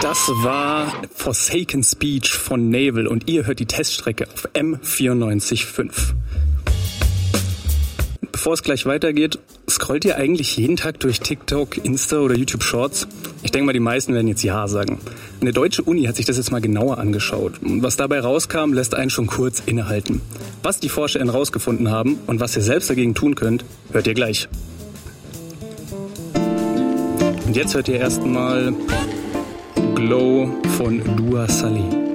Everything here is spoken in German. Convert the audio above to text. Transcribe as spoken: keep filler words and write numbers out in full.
Das war Forsaken Speech von Navel und ihr hört die Teststrecke auf M vierundneunzig Komma fünf. Bevor es gleich weitergeht, scrollt ihr eigentlich jeden Tag durch TikTok, Insta oder YouTube Shorts? Ich denke mal, die meisten werden jetzt Ja sagen. Eine deutsche Uni hat sich das jetzt mal genauer angeschaut. Und was dabei rauskam, lässt einen schon kurz innehalten. Was die ForscherInnen rausgefunden haben und was ihr selbst dagegen tun könnt, hört ihr gleich. Und jetzt hört ihr erstmal Glow von Dua Saleh.